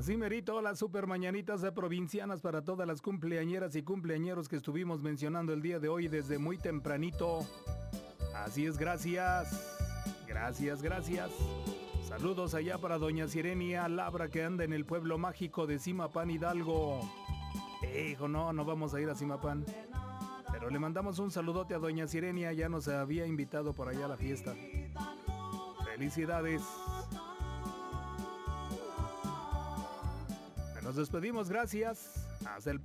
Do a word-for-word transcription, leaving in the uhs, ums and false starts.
Así merito, las super mañanitas de provincianas para todas las cumpleañeras y cumpleañeros que estuvimos mencionando el día de hoy desde muy tempranito. Así es, gracias. Gracias, gracias. Saludos allá para doña Sirenia Labra, que anda en el pueblo mágico de Zimapán, Hidalgo. Eh, hijo, no, no vamos a ir a Zimapán. Pero le mandamos un saludote a doña Sirenia, ya nos había invitado por allá a la fiesta. Felicidades. Nos despedimos, gracias. Hasta el próximo.